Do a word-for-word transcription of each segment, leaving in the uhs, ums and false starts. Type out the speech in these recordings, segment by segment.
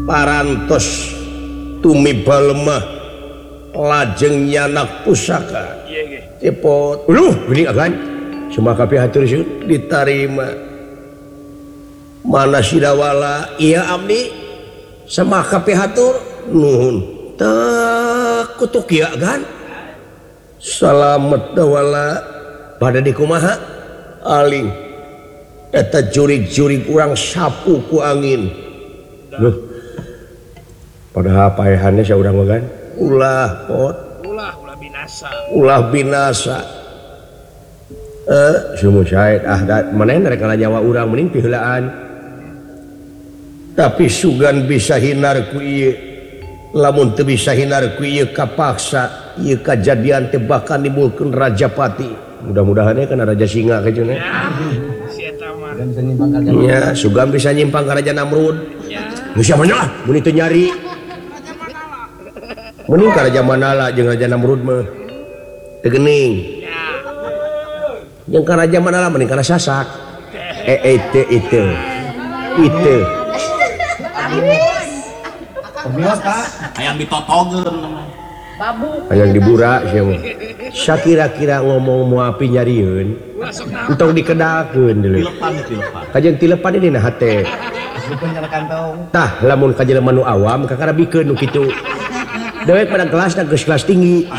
parantos tumibal lemah lajeng nyanak pusaka cepot uluh gini agan semua kapi hatur sih diterima mana sidawala iya abdi sama kapi hatur nuhun tak kutuk ya kan salamet dawala pada di kumaha aling eta jurig-jurig urang sapu ku angin loh padahal paehannya saya urang magan ulah pot ulah ulah binasa ulah binasa eh semua syahid ah mana rek nyawa urang mending piheulaan tapi sugan bisa hinar ku ieu lamun teu bisa hinar ku ieu kapaksa ieu kajadian teh bakal nimbulkeun Rajapati mudah-mudahan kana Raja Singa kajuna ya sugan bisa nyimpang ka Raja Namrud geus sia mah mun itu nyari mending ka Raja Manala jeung Raja Namrud mah teu geuning jeung ka Raja Manala mending kana Sasak eh itu itu itu Bios Kak, hayang ditotogeun babu hayang dibura sia mah sakira-kira ngomong moal nyarieun entong dikedakeun deuleu tilepan tilepan kajeng tilepan ini nah hate bukan kana kantong tah lamun ka jelema nu awam kakarabikeun nu kitu dewek pada kelas dan geus kelas tinggi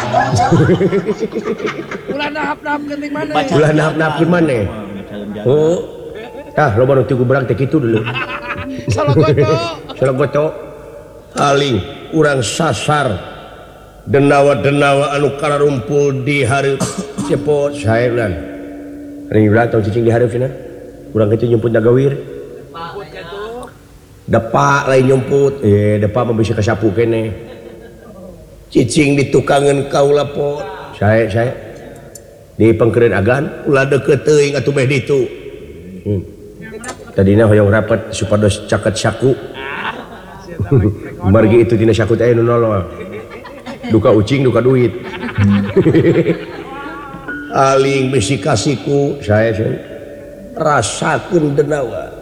ulah nahap-nahap geuning maneh ulah nahap-nahapkeun maneh oh tah loba nu ti gubrang teh kitu dulu salogoto salogoto aling urang sasar denawa-denawa anu kararumpul di hareup cepot saeulan ring ulah tong cicing di hareup cenah urang kitu nyumput dagawir depa lain nyumput eh depa mah bisa kasapu keneh cicing ditukangan kaula pot sae sae di pengkereun agan ulah deukeut teuing atuh beh ditu hmm. tadina hoyong rapat supados caket saku margi itu dina saku teh nu nolol duka ucing duka duit aling bisi kasihku sae sae rasakeun denawa